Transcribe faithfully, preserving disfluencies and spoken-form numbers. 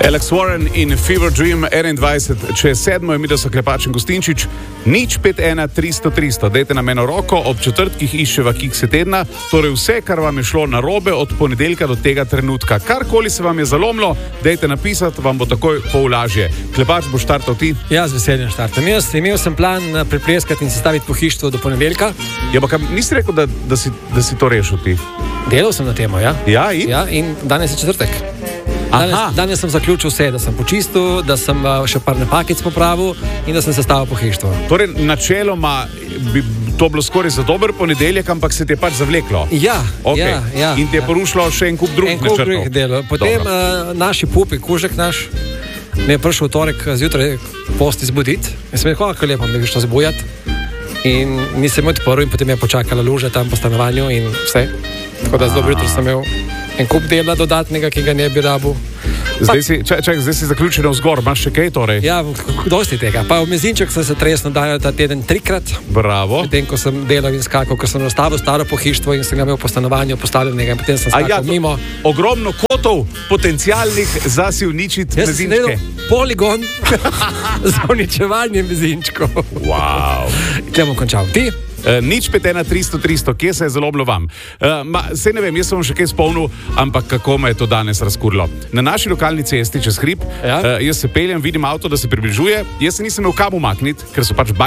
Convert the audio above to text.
Alex Warren in Fever Dream enaindvajset, če je sedmo, je mi, da so Klepač in Gustinčič, nič pet ena tristo tristo. Dajte nam eno roko, ob četrtkih iščeva kikse tedna, torej vse, kar vam je šlo narobe od ponedeljka do tega trenutka. Karkoli se vam je zalomilo, dajte napisati, vam bo takoj pol lažje. Klepač, boš štartal ti? Ja, z veseljem štartam. Jaz imel sem plan prepleskati in sestaviti pohištvo do ponedeljka. Ja, pa kam, nisi rekel, da, da, si, da si to rešil ti? Delal sem na temo, ja. Ja, in? Ja, in danes je četrtek. Danes, danes sem zaključil vse, da sem počistil, da sem uh, še par napakic popravil in da sem sestavil pohištvo. Torej, načeloma bi to bilo skoraj za dober ponedeljek, ampak se ti je pač zavleklo. Ja, okay. ja, ja. In ti je porušilo še en kup drugih načrtov. En kup drugih delov. Potem uh, naši pupi, kužek naš, mi je prišel v torek zjutraj posti zbuditi. In sem rekel, kako lepo mi je šlo zbujati. In nisem odprl in potem je počakala luža tam po stanovanju in vse. Tako da z dobro jutro sem imel en kup dela dodatnega, ki ga ne bi rabil. Zdaj si, čak, čak, zdaj si zaključil vzgor, imaš še kaj torej? Ja, dosti tega. Pa v mezinček sem se tresno dajal ta teden trikrat. Bravo. Potem, ko sem delal in skakal, ko sem nastavil staro pohištvo in sem ga imel po stanovanju postavljenega in potem sem skakal ja, mimo. Ogromno kotov potencialnih za si uničiti Jaz mezinčke. Poligon za uničevanje mezinčkov. Wow. Tle bom končal. Ti? Uh, nič pet ena tristo tristo, kje se je zalomilo vam? Uh, ma, sej ne vem, jaz sem še kaj spomnil, ampak kako me je to danes razkurilo. Na naši lokalni cesti čez hrib, ja? uh, jaz se peljem, vidim avto, da se približuje, jaz se nisem imel kam umakniti, ker so pač